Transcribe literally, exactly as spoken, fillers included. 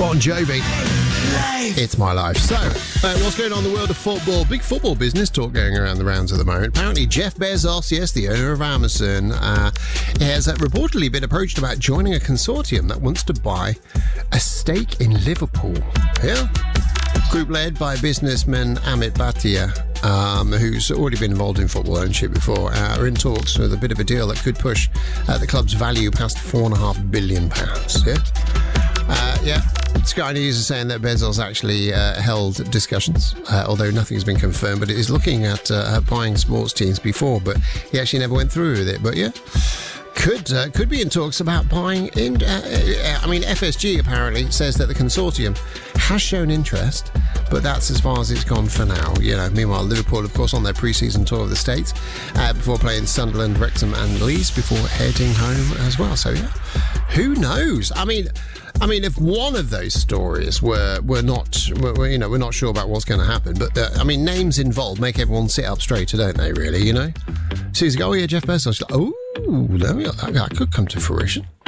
Bon Jovi. It's My Life. So, uh, what's going on in the world of football? Big football business talk going around the rounds at the moment. Apparently, Jeff Bezos, yes, the owner of Amazon, uh, has uh, reportedly been approached about joining a consortium that wants to buy a stake in Liverpool. Yeah. Group led by businessman Amit Bhatia, um, who's already been involved in football ownership before, uh, are in talks with a bit of a deal that could push uh, the club's value past four and a half billion pounds. Yeah. Uh, yeah, Sky News is saying that Bezos actually uh, held discussions, uh, although nothing's been confirmed, but it is looking at uh, buying sports teams before, but he actually never went through with it. But yeah, could uh, could be in talks about buying in. Uh, I mean, F S G apparently says that the consortium has shown interest, but that's as far as it's gone for now. You know, meanwhile, Liverpool, of course, on their pre-season tour of the States uh, before playing Sunderland, Wrexham, and Leeds before heading home as well. So yeah, who knows? I mean. I mean, if one of those stories were were not, were, you know, we're not sure about what's going to happen, but uh, I mean, names involved make everyone sit up straighter, don't they? Really, you know. So you go, oh yeah, Jeff Bezos. Oh, that could come to fruition.